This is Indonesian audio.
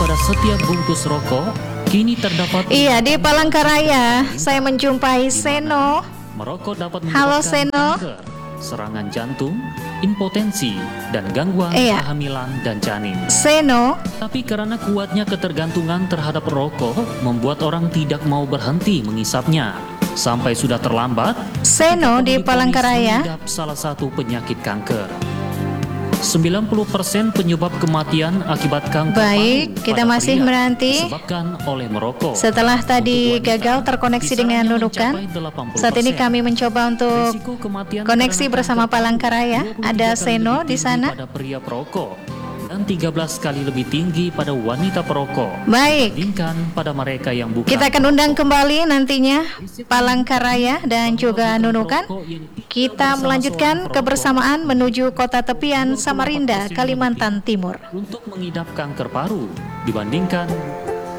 pada setiap bungkus rokok kini terdapat. Iya, di Palangkaraya saya menjumpai Seno. Merokok dapat Halo, menyebabkan Seno. kanker, serangan jantung, impotensi, dan gangguan Iya. kehamilan dan janin. Seno, Tapi karena kuatnya ketergantungan terhadap rokok membuat orang tidak mau berhenti mengisapnya. Sampai sudah terlambat, Seno di divonis Palangkaraya. mengidap salah satu penyakit kanker. 90% penyebab kematian akibat kanker Baik, paru kita pada masih pria menanti. disebabkan oleh merokok. Setelah tadi Untuk wanita, gagal terkoneksi dengan kisarannya nunukan, mencapai 80%. saat ini kami mencoba untuk Risiko kematian koneksi karena bersama kanker Palangkaraya. 23 Ada kali Seno lebih di tinggi sana. pada pria perokok dan 13 kali lebih tinggi pada wanita perokok Baik, dibandingkan pada mereka yang bukan. kita akan undang kembali nantinya Palangkaraya dan juga Nunukan. Kita melanjutkan kebersamaan menuju kota tepian Samarinda, Kalimantan Timur. Untuk mengidap kanker paru dibandingkan